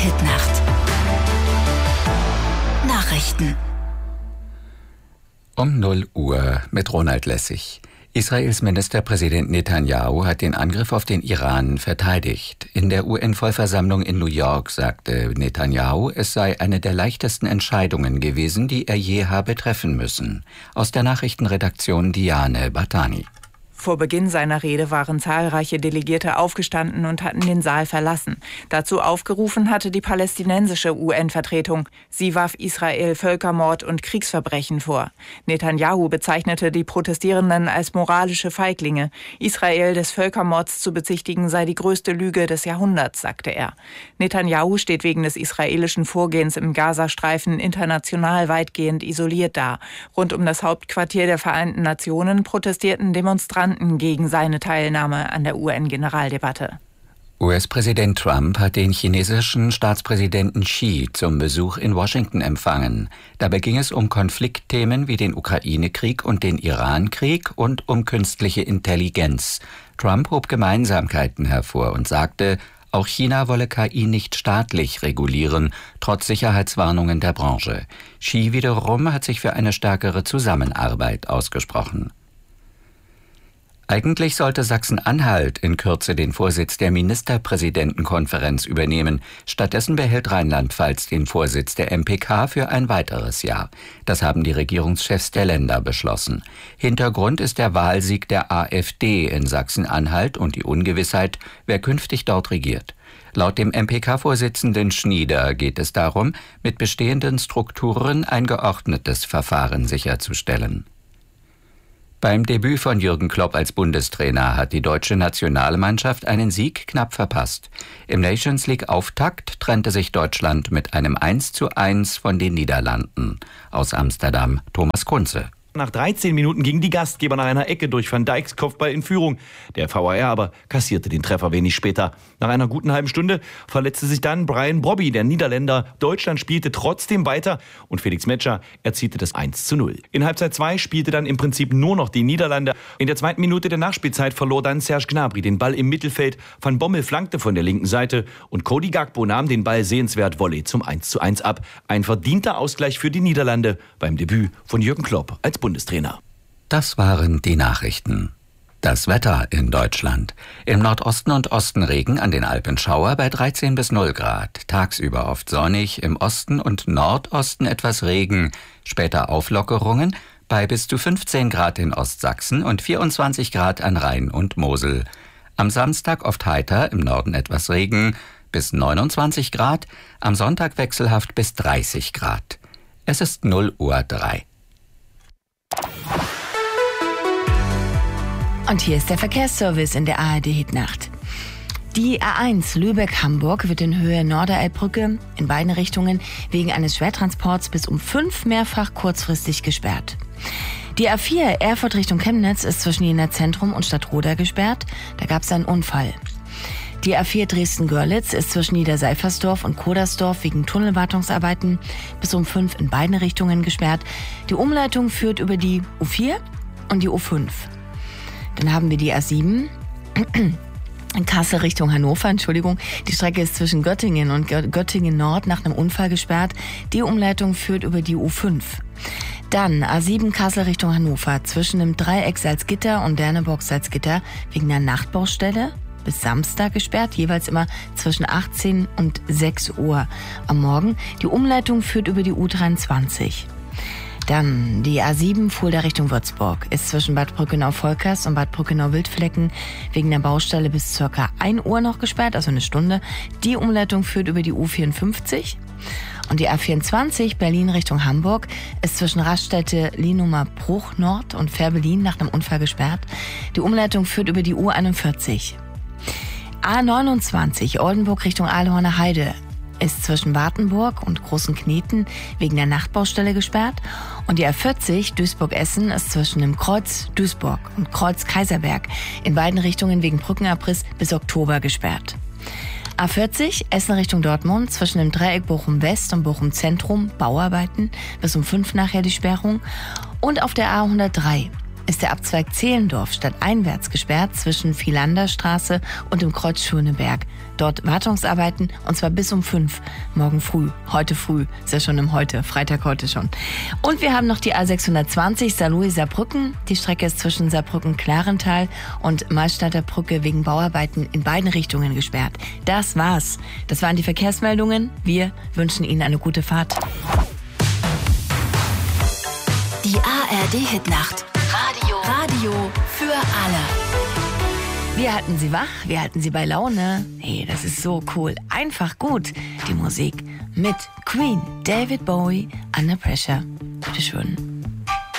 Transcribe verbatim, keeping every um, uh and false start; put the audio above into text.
Hit-Nacht. Nachrichten. Um null Uhr mit Ronald Lessig. Israels Ministerpräsident Netanyahu hat den Angriff auf den Iran verteidigt. In der U N-Vollversammlung in New York sagte Netanyahu, es sei eine der leichtesten Entscheidungen gewesen, die er je habe treffen müssen. Aus der Nachrichtenredaktion Diane Bartani. Vor Beginn seiner Rede waren zahlreiche Delegierte aufgestanden und hatten den Saal verlassen. Dazu aufgerufen hatte die palästinensische U N-Vertretung. Sie warf Israel Völkermord und Kriegsverbrechen vor. Netanyahu bezeichnete die Protestierenden als moralische Feiglinge. Israel des Völkermords zu bezichtigen sei die größte Lüge des Jahrhunderts, sagte er. Netanyahu steht wegen des israelischen Vorgehens im Gazastreifen international weitgehend isoliert da. Rund um das Hauptquartier der Vereinten Nationen protestierten Demonstranten gegen seine Teilnahme an der U N-Generaldebatte. U S-Präsident Trump hat den chinesischen Staatspräsidenten Xi zum Besuch in Washington empfangen. Dabei ging es um Konfliktthemen wie den Ukraine-Krieg und den Iran-Krieg und um künstliche Intelligenz. Trump hob Gemeinsamkeiten hervor und sagte, auch China wolle K I nicht staatlich regulieren, trotz Sicherheitswarnungen der Branche. Xi wiederum hat sich für eine stärkere Zusammenarbeit ausgesprochen. Eigentlich sollte Sachsen-Anhalt in Kürze den Vorsitz der Ministerpräsidentenkonferenz übernehmen. Stattdessen behält Rheinland-Pfalz den Vorsitz der M P K für ein weiteres Jahr. Das haben die Regierungschefs der Länder beschlossen. Hintergrund ist der Wahlsieg der AfD in Sachsen-Anhalt und die Ungewissheit, wer künftig dort regiert. Laut dem M P K-Vorsitzenden Schnieder geht es darum, mit bestehenden Strukturen ein geordnetes Verfahren sicherzustellen. Beim Debüt von Jürgen Klopp als Bundestrainer hat die deutsche Nationalmannschaft einen Sieg knapp verpasst. Im Nations League-Auftakt trennte sich Deutschland mit einem eins zu eins von den Niederlanden. Aus Amsterdam Thomas Kunze. Nach dreizehn Minuten gingen die Gastgeber nach einer Ecke durch Van Dijks Kopfball in Führung. Der V A R aber kassierte den Treffer wenig später. Nach einer guten halben Stunde verletzte sich dann Brian Brobby, der Niederländer. Deutschland spielte trotzdem weiter und Felix Metscher erzielte das eins zu null. In Halbzeit zwei spielte dann im Prinzip nur noch die Niederlande. In der zweiten Minute der Nachspielzeit verlor dann Serge Gnabry den Ball im Mittelfeld. Van Bommel flankte von der linken Seite und Cody Gakpo nahm den Ball sehenswert Volley zum eins zu eins ab. Ein verdienter Ausgleich für die Niederlande beim Debüt von Jürgen Klopp als Bundestrainer. Das waren die Nachrichten. Das Wetter in Deutschland. Im Nordosten und Osten Regen, an den Alpen Schauer bei dreizehn bis null Grad. Tagsüber oft sonnig, im Osten und Nordosten etwas Regen. Später Auflockerungen bei bis zu fünfzehn Grad in Ostsachsen und vierundzwanzig Grad an Rhein und Mosel. Am Samstag oft heiter, im Norden etwas Regen, bis neunundzwanzig Grad. Am Sonntag wechselhaft bis dreißig Grad. Es ist null Uhr drei. Und hier ist der Verkehrsservice in der A R D-Hitnacht. Die A eins Lübeck-Hamburg wird in Höhe Norderelbbrücke in beiden Richtungen wegen eines Schwertransports bis um fünf mehrfach kurzfristig gesperrt. Die A vier Erfurt Richtung Chemnitz ist zwischen Jena Zentrum und Stadtroda gesperrt. Da gab es einen Unfall. Die A vier Dresden-Görlitz ist zwischen Niederseifersdorf und Kodersdorf wegen Tunnelwartungsarbeiten bis um fünf in beiden Richtungen gesperrt. Die Umleitung führt über die U vier und die U fünf. Dann haben wir die A sieben, in Kassel Richtung Hannover, Entschuldigung. Die Strecke ist zwischen Göttingen und Göttingen Nord nach einem Unfall gesperrt. Die Umleitung führt über die U fünf. Dann A sieben Kassel Richtung Hannover, zwischen dem Dreieck Salzgitter und Derneburg Salzgitter wegen einer Nachtbaustelle bis Samstag gesperrt, jeweils immer zwischen achtzehn und sechs Uhr am Morgen. Die Umleitung führt über die U dreiundzwanzig. Dann die A sieben Fulda Richtung Würzburg ist zwischen Bad Brückenau-Volkers und Bad Brückenau-Wildflecken wegen der Baustelle bis circa ein Uhr noch gesperrt, also eine Stunde. Die Umleitung führt über die U vierundfünfzig. Und die A vierundzwanzig Berlin Richtung Hamburg ist zwischen Raststätte Lienumer Bruch Nord und Fährberlin nach einem Unfall gesperrt. Die Umleitung führt über die U einundvierzig. A neunundzwanzig Oldenburg Richtung Aalhorner Heide ist zwischen Wartenburg und Großen Kneten wegen der Nachtbaustelle gesperrt. Und die A vierzig Duisburg-Essen ist zwischen dem Kreuz Duisburg und Kreuz Kaiserberg in beiden Richtungen wegen Brückenabriss bis Oktober gesperrt. A vierzig Essen Richtung Dortmund zwischen dem Dreieck Bochum West und Bochum Zentrum Bauarbeiten bis um fünf nachher die Sperrung. Und auf der A hundertdrei ist der Abzweig Zehlendorf stadteinwärts gesperrt zwischen Vilanderstraße und dem Kreuz Schöneberg. Dort Wartungsarbeiten und zwar bis um fünf. Morgen früh, heute früh, ist ja schon im Heute, Freitag heute schon. Und wir haben noch die A sechshundertzwanzig Saarlouis-Saarbrücken. Die Strecke ist zwischen Saarbrücken-Klarental und Malstadter Brücke wegen Bauarbeiten in beiden Richtungen gesperrt. Das war's. Das waren die Verkehrsmeldungen. Wir wünschen Ihnen eine gute Fahrt. Die A R D-Hitnacht. Radio. Radio für alle. Wir halten Sie wach, wir halten Sie bei Laune. Hey, das ist so cool. Einfach gut. Die Musik mit Queen, David Bowie, Under Pressure. Bitteschön.